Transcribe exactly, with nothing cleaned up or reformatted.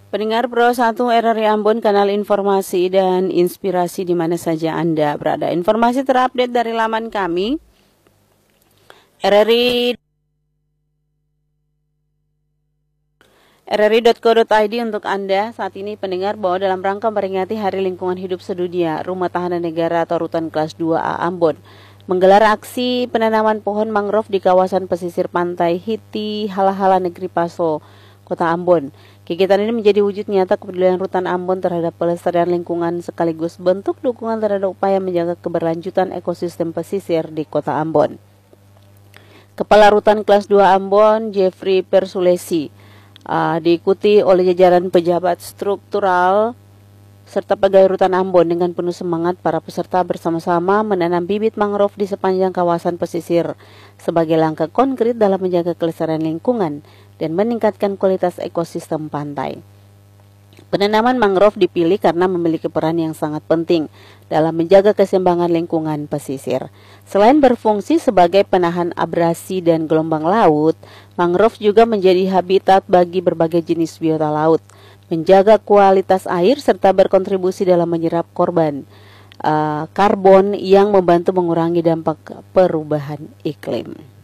Pendengar Pro satu R R I Ambon, kanal informasi dan inspirasi di mana saja Anda berada. Informasi terupdate dari laman kami R R I R R I dot co dot I D untuk Anda saat ini pendengar, bahwa dalam rangka memperingati Hari Lingkungan Hidup Sedunia, Rumah Tahanan Negara atau Rutan Kelas dua A Ambon menggelar aksi penanaman pohon mangrove di kawasan pesisir pantai Hiti, Hala-Hala, Negeri Paso, Kota Ambon. Kegiatan ini menjadi wujud nyata kepedulian Rutan Ambon terhadap pelestarian lingkungan sekaligus bentuk dukungan terhadap upaya menjaga keberlanjutan ekosistem pesisir di Kota Ambon. Kepala Rutan Kelas dua Ambon, Jeffrey Persulesi, uh, diikuti oleh jajaran pejabat struktural serta pegawai Rutan Ambon. Dengan penuh semangat, para peserta bersama-sama menanam bibit mangrove di sepanjang kawasan pesisir sebagai langkah konkret dalam menjaga kelestarian lingkungan dan meningkatkan kualitas ekosistem pantai. Penanaman mangrove dipilih karena memiliki peran yang sangat penting dalam menjaga keseimbangan lingkungan pesisir. Selain berfungsi sebagai penahan abrasi dan gelombang laut, mangrove juga menjadi habitat bagi berbagai jenis biota laut, menjaga kualitas air serta berkontribusi dalam menyerap korban uh, karbon yang membantu mengurangi dampak perubahan iklim.